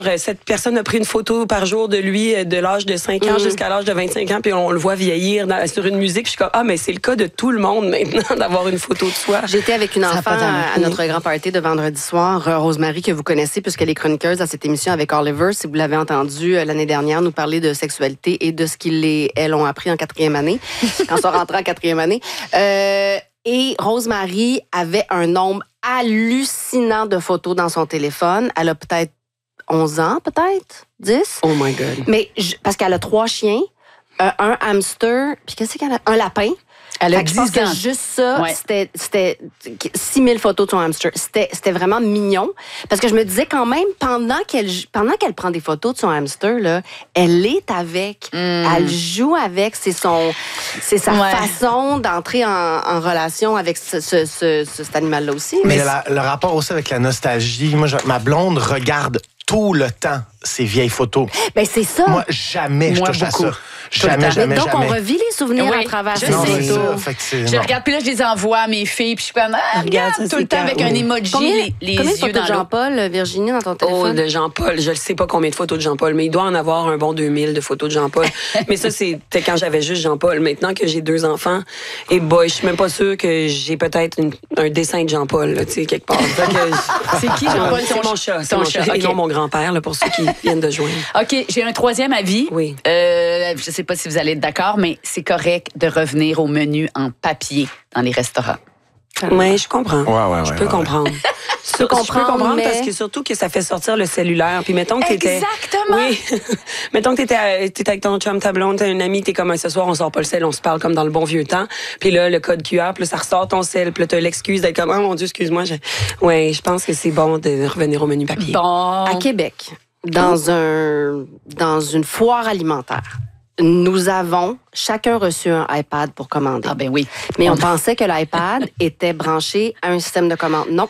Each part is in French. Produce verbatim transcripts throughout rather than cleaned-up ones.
Cette personne a pris une photo par jour de lui de l'âge de cinq ans mmh. jusqu'à l'âge de vingt-cinq ans, puis on le voit vieillir dans, sur une musique. Puis je suis comme, ah, mais c'est le cas de tout le monde maintenant, d'avoir une photo de soi. J'étais avec une enfant à, à notre grand party de vendredi soir, Rosemary, que vous connaissez, puisqu'elle est chroniqueuse à cette émission avec Oliver. Si vous l'avez entendu l'année dernière, nous parler de sexualité et de ce qu'ils et elles ont appris en quatrième année, quand ils sont rentrés en quatrième année. Euh, et Rosemary avait un nombre hallucinant de photos dans son téléphone. Elle a peut-être onze ans, peut-être? dix? Oh my God. Mais je, parce qu'elle a trois chiens, euh, un hamster, puis qu'est-ce qu'elle a? Un lapin. Elle a fait que je pense dix ans. que juste ça, ouais. c'était, c'était six mille photos de son hamster. C'était, c'était vraiment mignon. Parce que je me disais quand même, pendant qu'elle, pendant qu'elle prend des photos de son hamster, là, elle est avec. Mm. Elle joue avec. C'est, son, c'est sa ouais. façon d'entrer en, en relation avec ce, ce, ce, ce, cet animal-là aussi. Mais, Mais la, le rapport aussi avec la nostalgie. Moi, je, ma blonde regarde tout le temps ces vieilles photos. Ben c'est ça. Moi, jamais je Moi, touche beaucoup. à ça. Jamais, jamais, donc, jamais. on revit les souvenirs oui, à travers ces non, photos. ça, fait que c'est, je non. regarde, puis là, je les envoie à mes filles, puis je suis comme, ah, regarde, ça, tout le temps car... avec oui. un emoji, combien, les, les combien de yeux photos dans de l'eau. Jean-Paul, Virginie, dans ton téléphone? Oh, de Jean-Paul. Je ne sais pas combien de photos de Jean-Paul, mais il doit en avoir un bon deux mille de photos de Jean-Paul. Mais ça, c'était quand j'avais juste Jean-Paul. Maintenant que j'ai deux enfants, et boy, je suis même pas sûre que j'ai peut-être une, un dessin de Jean-Paul, tu sais, quelque part. C'est qui, Jean-Paul? C'est mon chat. C'est ton mon chat. chat. Et Okay. non mon grand-père, là, pour ceux qui viennent de joindre. OK, j'ai un troisième avis. Oui. Euh, je sais pas si vous allez être d'accord, mais c'est correct de revenir au menu en papier dans les restaurants. Oui, je comprends. Ouais, ouais, je ouais, peux ouais, comprendre. Je peux Je peux comprendre, comprendre mais... parce que surtout que ça fait sortir le cellulaire. Puis mettons que t'étais... Exactement. Oui. mettons que t'étais, t'étais avec ton chum, ta blonde, t'as une amie, t'es comme, ce soir, on sort pas le sel, on se parle comme dans le bon vieux temps. Puis là, le code Q R, puis là, ça ressort ton sel, puis là, t'as l'excuse d'être comme, oh mon Dieu, excuse-moi. Je... Oui, je pense que c'est bon de revenir au menu papier. Bon. À Québec, dans, un, dans une foire alimentaire, nous avons chacun reçu un iPad pour commander. Ah ben oui. Mais on pensait que l'iPad était branché à un système de commande. Non.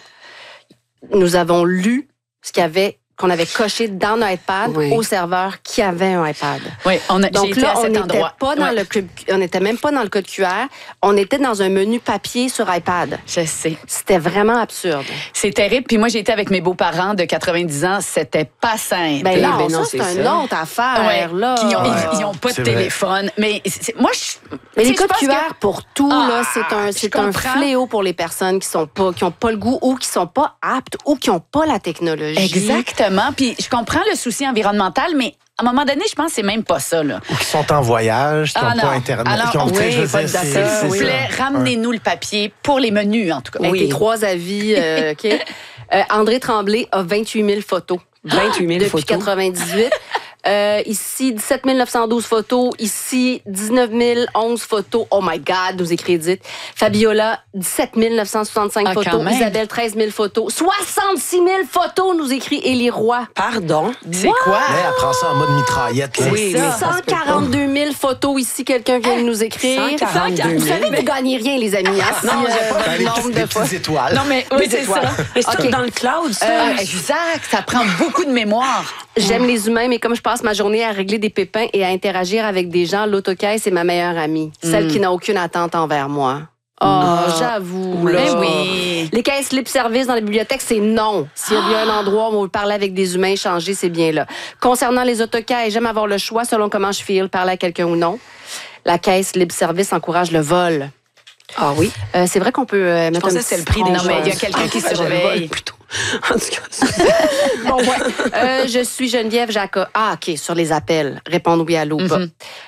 Nous avons lu ce qu'il y avait, qu'on avait coché dans notre iPad oui. au serveur qui avait un iPad. Oui, on a, Donc j'ai été là, à on cet n'était endroit. pas dans Ouais. le code, on n'était même pas dans le code Q R. On était dans un menu papier sur iPad. Je sais. C'était vraiment absurde. C'est terrible. Puis moi, j'ai été avec mes beaux-parents de quatre-vingt-dix ans. C'était pas simple. Ben non, ben non, ça, c'est, c'est une ça. autre affaire, Ouais. là. Qui ont, Ouais. ils, ils ont pas de C'est vrai. téléphone. Mais c'est- moi, je. Mais les tu sais, codes je Q pense R que- pour tout, Ah, là, c'est un, je c'est un comprends. fléau pour les personnes qui sont pas, qui ont pas le goût ou qui sont pas aptes ou qui ont pas la technologie. Exactement. Puis je comprends le souci environnemental, mais à un moment donné, je pense que c'est même pas ça, là. Ou qui sont en voyage, qui Ah n'ont non. pas Internet. Alors, qui ont, oui, tu sais, je veux pas dire, de c'est- data, c'est s'il vous ça. plaît, ramenez-nous le papier pour les menus, en tout cas. Avec Oui. les trois avis, euh, OK. Euh, André Tremblay a vingt-huit mille photos. vingt-huit mille Depuis photos. quatre-vingt-dix-huit. Euh, ici, dix-sept mille neuf cent douze photos. Ici, dix-neuf mille onze photos. Oh my God, nous écrit Edith. Fabiola, dix-sept mille neuf cent soixante-cinq Ah, quand photos. même. Isabelle, treize mille photos. soixante-six mille photos, nous écrit Élie Roy. Pardon? C'est quoi? Mais elle prend ça en mode mitraillette. Là. Oui, ça. mais ça se peut pas. cent quarante-deux mille photos ici, quelqu'un vient de nous écrire. cent quarante-deux mille. Vous savez que vous gagnez rien, les amis. Hein, si, Non, j'ai euh, pas- votre Ben, les nombre petites, de des fois. petites étoiles. Non, mais oui, c'est ça. Mais c'est Ok. dans le cloud, ça. Euh, exact. Ça prend beaucoup de mémoire. J'aime les humains, mais comme je passe ma journée à régler des pépins et à interagir avec des gens, l'autocaisse est ma meilleure amie. Celle qui n'a aucune attente envers moi. Oh, j'avoue, là. Mais oui. Les caisses libre-service dans les bibliothèques, c'est non. S'il y a bien un endroit où on veut parler avec des humains, échanger, c'est bien là. Concernant les autocaisses, j'aime avoir le choix selon comment je file, parler à quelqu'un ou non. La caisse libre-service encourage le vol. Ah oui? Euh, c'est vrai qu'on peut euh, Je mettre pensais un que c'est le petit prix des Non, mais il y a choses. quelqu'un qui Ah, je le surveille. vole plutôt. En tout cas, Bon, ouais. Euh, je suis Geneviève Jacob. Ah, OK, sur les appels. Répondre oui, allô, pas. Mhm.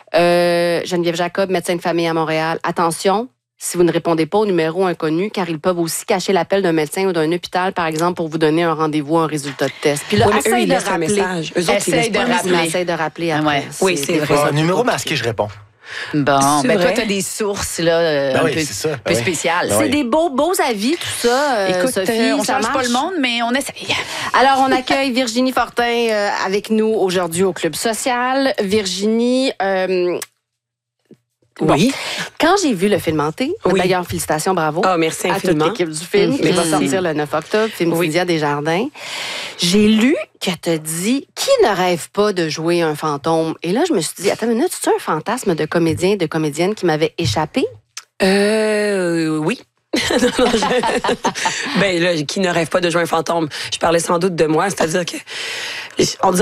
Euh, Geneviève Jacob, médecin de famille à Montréal. Attention, si vous ne répondez pas au numéro inconnu, car ils peuvent aussi cacher l'appel d'un médecin ou d'un hôpital, par exemple, pour vous donner un rendez-vous, un résultat de test. Puis là, ouais, mais eux, essaye ils de laissent un rappeler. message. Eux autres, ils Essaye laissent de pas un rappeler. message. Essaye de rappeler après. Ouais. Oui, C'est c'est des vrai. fois Ah, un peu numéro compliqué. masqué, je réponds. Bon, C'est ben toi, vrai? t'as des sources, là, euh, Ben un oui, peu, c'est ça. Ben peu oui. spéciales. Ben C'est oui. des beaux, beaux avis, tout ça, euh, Écoute, Sophie, euh, on ça change pas marche? le monde, mais on essaye. Alors, on accueille Virginie Fortin euh, avec nous aujourd'hui au Club Social. Virginie, euh, bon, Oui. quand j'ai vu le film Hanté, Oui. d'ailleurs, félicitations, bravo. Ah, merci à toute infiniment. l'équipe du film, qui va Merci. sortir le neuf octobre, film Oui. Cynthia Desjardins. J'ai lu que t'as dit « Qui ne rêve pas de jouer un fantôme? » Et là, je me suis dit, attends une minute, c'est un fantasme de comédien, de comédienne qui m'avait échappé? Euh, oui. non, non, je... ben là, qui ne rêve pas de jouer un fantôme? Je parlais sans doute de moi, c'est-à-dire que on dirait